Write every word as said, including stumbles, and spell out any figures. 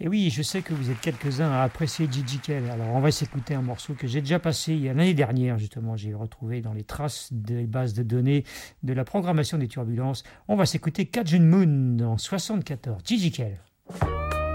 Et oui, je sais que vous êtes quelques-uns à apprécier Gigi Kell. Alors, on va s'écouter un morceau que j'ai déjà passé il y a l'année dernière, justement. J'ai retrouvé dans les traces des bases de données de la programmation des turbulences. On va s'écouter Cajun Moon en soixante-quatorze. Gigi Kell.